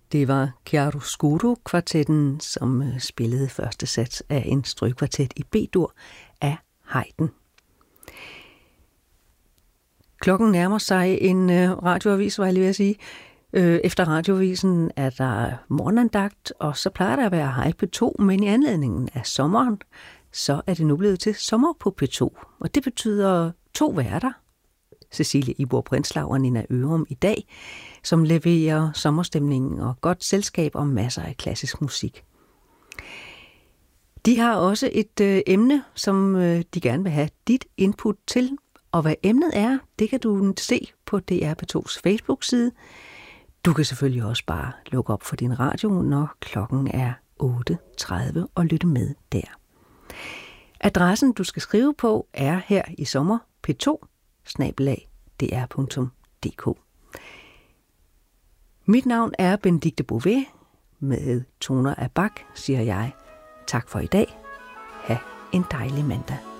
Det var Chiaroscuro-kvartetten, som spillede første sats af en strygkvartet i B-dur af Haydn. Klokken nærmer sig en radioavis, var jeg lige ved at sige. Efter radioavisen er der morgenandagt, og så plejer der at være Hej P2, men i anledningen af sommeren, så er det nu blevet til Sommer på P2. Og det betyder 2 værter, Cecilie Ibor Prinslav og Nina Ørum i dag, som leverer sommerstemningen og godt selskab og masser af klassisk musik. De har også et emne, som de gerne vil have dit input til, og hvad emnet er, det kan du se på DR P2's Facebook-side. Du kan selvfølgelig også bare lukke op for din radio, når klokken er 8.30 og lytte med der. Adressen, du skal skrive på, er her i sommer p2@dr.dk. Mit navn er Benedikte Bové. Med toner af Bach siger jeg tak for i dag. Ha' en dejlig mandag.